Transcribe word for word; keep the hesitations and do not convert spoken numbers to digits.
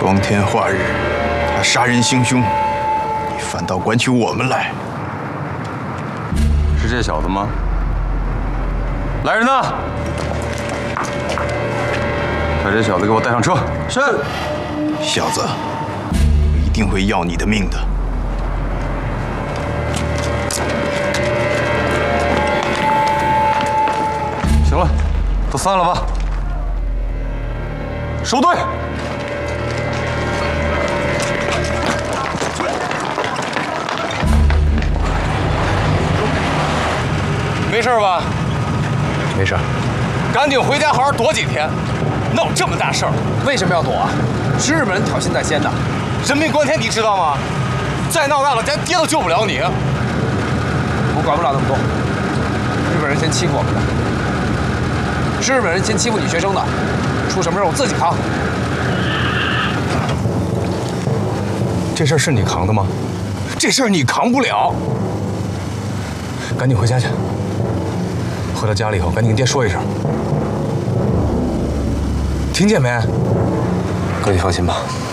光天化日，他杀人行凶，你反倒管起我们来。 是这小子吗？来人呐！把这小子给我带上车。 是。 小子，我一定会要你的命的。 行了，都散了吧。收队。 没事吧？ 没事。 赶紧回家好好躲几天。闹这么大事儿， 为什么要躲啊？是日本人挑衅在先的。 人命关天，你知道吗？再闹大了，咱爹都救不了你。 我管不了那么多。日本人先欺负我们的，是日本人先欺负女学生的，出什么事我自己扛。 这事儿是你扛的吗？这事儿你扛不了。赶紧回家去。 回到家里以后，赶紧跟爹说一声，听见没？ 哥，你放心吧。